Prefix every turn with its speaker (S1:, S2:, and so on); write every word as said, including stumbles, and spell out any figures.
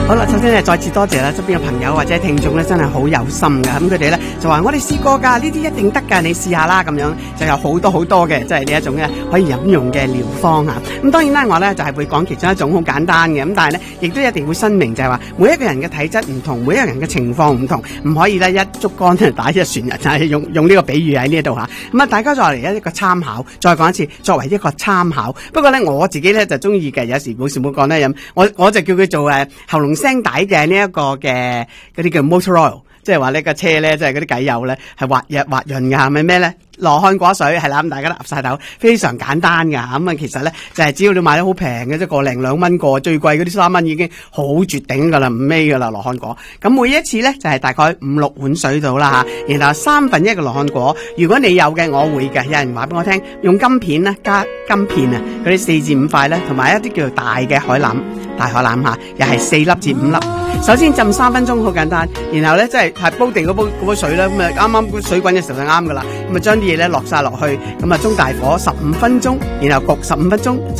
S1: 好啦，首先咧再次多謝啦，側邊嘅朋友或者聽眾咧真係好有心㗎，咁佢哋咧就話我哋試過㗎，呢啲一定得㗎，你試下啦咁樣，就有好多好多嘅，即係呢一種咧可以飲用嘅療方啊。咁當然啦，我咧就係會講其中一種好簡單嘅，咁但係咧亦都一定會申明就係話每一個人嘅體質唔同，每一個人嘅情況唔同，唔可以咧一竹竿打一船人，就係用用呢個比喻喺呢一度嚇。咁啊，大家再嚟一個參考，再講一次，作為一個參考。不過咧我自己咧就中意嘅，有時冇事冇講咧飲，我我就叫佢做誒喉嚨聲帶嘅呢一個嘅嗰啲叫 motor oil， 即係話呢個車咧，即係嗰啲偈油咧係滑潤滑潤㗎，係咪咩咧？羅漢果水係啦，咁大家都岌晒頭，非常簡單㗎。咁啊，其實咧就係、是、只要你買得好平嘅，即係個零兩蚊個，最貴嗰啲三蚊已經好絕頂㗎啦，唔尾㗎啦羅漢果。咁每一次咧就係、是、大概五六碗水到啦嚇，然後三分一嘅羅漢果。如果你有嘅，我會嘅。有人話俾我聽，用金片咧加金片啊，嗰啲四至五塊咧，同埋一啲叫做大嘅海膽，大海膽嚇，又係四粒至五粒。首先浸三分鐘，好簡單。然後咧即係係煲定嗰煲嗰煲水咧，咁啊啱啱水滾嘅時候就啱㗎啦。咁啊將啲嘢咧落晒落去，咁啊中大火十五分鐘，然後焗十五分鐘。